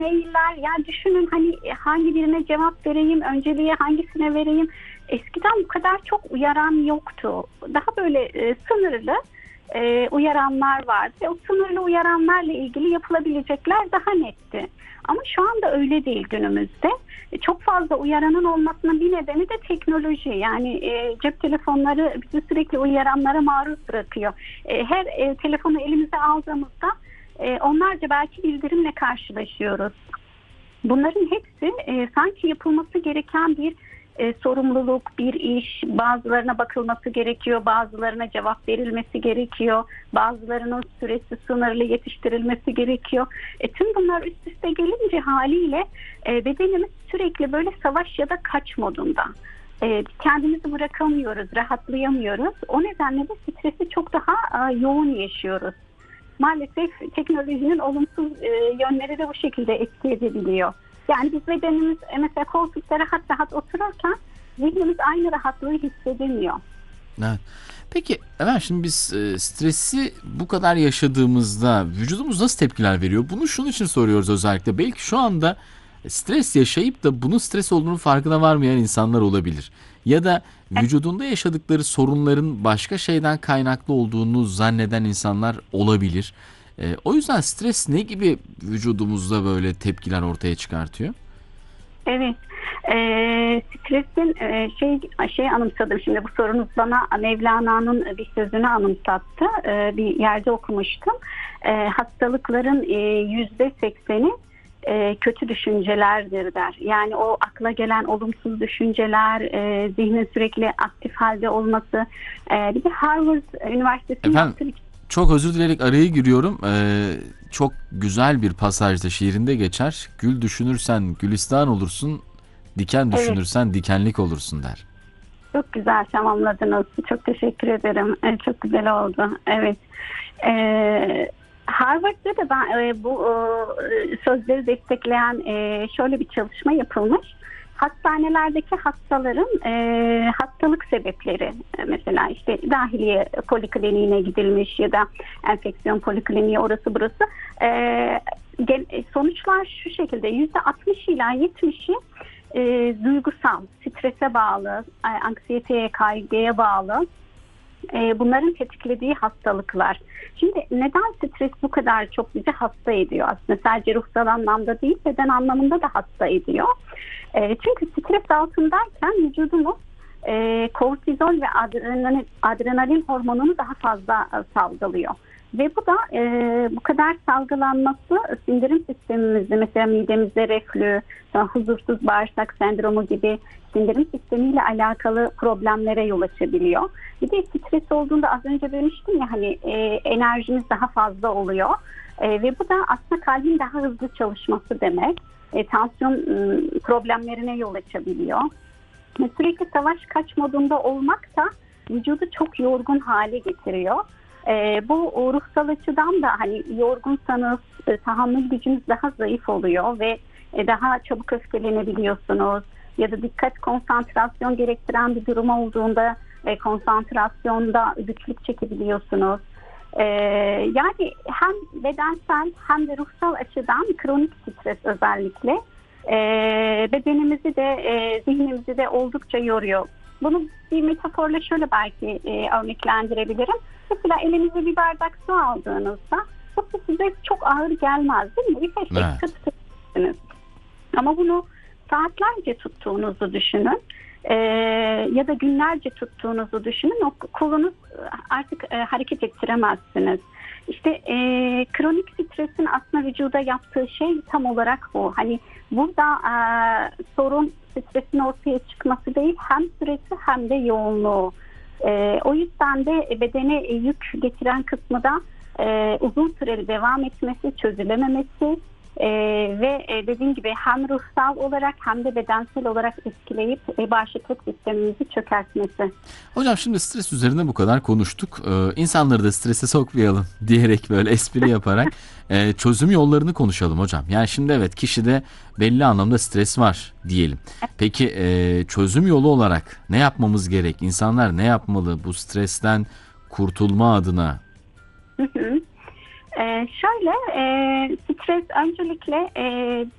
mailler, ya düşünün hani hangi birine cevap vereyim, önceliği hangisine vereyim. Eskiden bu kadar çok uyaran yoktu. Daha böyle sınırlı uyaranlar vardı. O sınırlı uyaranlarla ilgili yapılabilecekler daha netti. Ama şu anda öyle değil günümüzde. Çok fazla uyaranın olmasının bir nedeni de teknoloji. Yani cep telefonları bizi sürekli uyaranlara maruz bırakıyor. Her telefonu elimize aldığımızda onlarca belki bildirimle karşılaşıyoruz. Bunların hepsi sanki yapılması gereken bir sorumluluk, bir iş. Bazılarına bakılması gerekiyor, bazılarına cevap verilmesi gerekiyor, bazılarının süresi sınırlı yetiştirilmesi gerekiyor. Tüm bunlar üst üste gelince haliyle bedenimiz sürekli böyle savaş ya da kaç modunda. Kendimizi bırakamıyoruz, rahatlayamıyoruz. O nedenle de stresi çok daha yoğun yaşıyoruz. Maalesef teknolojinin olumsuz yönleri de bu şekilde etki edebiliyor. Yani biz bedenimiz mesela koltukta rahat rahat otururken zihnimiz aynı rahatlığı hissedemiyor. Evet. Peki efendim, şimdi biz stresi bu kadar yaşadığımızda vücudumuz nasıl tepkiler veriyor? Bunu şunun için soruyoruz özellikle. Belki şu anda stres yaşayıp da bunun stres olduğunu farkına varmayan insanlar olabilir. Ya da vücudunda yaşadıkları sorunların başka şeyden kaynaklı olduğunu zanneden insanlar olabilir. O yüzden stres ne gibi vücudumuzda böyle tepkiler ortaya çıkartıyor? Evet. Stresin şey anımsadım şimdi, bu sorunuz bana Mevlana'nın bir sözünü anımsattı. Bir yerde okumuştum. Hastalıkların %80'i kötü düşüncelerdir der. Yani o akla gelen olumsuz düşünceler, zihnin sürekli aktif halde olması. Bir de Harvard Üniversitesi'nin Efendim, yaptığı çok özür dileyerek araya giriyorum. Çok güzel bir pasajda, şiirinde geçer. Gül düşünürsen gülistan olursun, diken evet, düşünürsen dikenlik olursun der. çok güzel tamamladınız. Çok teşekkür ederim. Çok güzel oldu. Evet. Harvard'da da ben bu sözleri destekleyen şöyle bir çalışma yapılmış. Hastanelerdeki hastaların hastalık sebepleri, mesela işte dahiliye polikliniğine gidilmiş ya da enfeksiyon polikliniği, orası burası. Sonuçlar şu şekilde: %60 ila 70'i duygusal, strese bağlı, anksiyeteye, kaygıya bağlı. Bunların tetiklediği hastalıklar. Şimdi neden stres bu kadar çok bizi hasta ediyor? Aslında sadece ruhsal anlamda değil, beden anlamında da hasta ediyor. Çünkü stres altındayken vücudumuz kortizol ve adrenalin hormonunu daha fazla salgılıyor. Ve bu da bu kadar salgılanması sindirim sistemimizde, mesela midemizde reflü, huzursuz bağırsak sendromu gibi sindirim sistemiyle alakalı problemlere yol açabiliyor. Bir de stres olduğunda, az önce demiştim ya hani, enerjimiz daha fazla oluyor. Ve bu da aslında kalbin daha hızlı çalışması demek. Tansiyon problemlerine yol açabiliyor. Sürekli savaş kaç modunda olmak da vücudu çok yorgun hale getiriyor. Bu ruhsal açıdan da hani yorgunsanız tahammül gücünüz daha zayıf oluyor ve daha çabuk öfkelenebiliyorsunuz. Ya da dikkat, konsantrasyon gerektiren bir durum olduğunda konsantrasyonda güçlük çekebiliyorsunuz. Yani hem bedensel hem de ruhsal açıdan kronik stres özellikle bedenimizi de zihnimizi de oldukça yoruyor. Bunu bir metaforla şöyle belki örneklendirebilirim. Mesela elinize bir bardak su aldığınızda bu su size çok ağır gelmez, değil mi? Bir 5 dakika tutabilirsiniz. Ama bunu saatlerce tuttuğunuzu düşünün. Ya da günlerce tuttuğunuzu düşünün. O kolunuz artık hareket ettiremezsiniz. İşte kronik stresin aslında vücuda yaptığı şey tam olarak bu. Hani burada sorun stresin ortaya çıkması değil, hem süresi hem de yoğunluğu. O yüzden de bedene yük getiren kısmı da uzun süreli devam etmesi, çözülememesi ve dediğim gibi hem ruhsal olarak hem de bedensel olarak etkileyip bağışıklık sistemimizi çökertmesi. Hocam, şimdi stres üzerine bu kadar konuştuk. İnsanları da strese sokmayalım diyerek, böyle espri yaparak çözüm yollarını konuşalım hocam. Yani şimdi evet, kişide belli anlamda stres var diyelim. Peki çözüm yolu olarak ne yapmamız gerek? İnsanlar ne yapmalı bu stresten kurtulma adına? Şöyle, stres öncelikle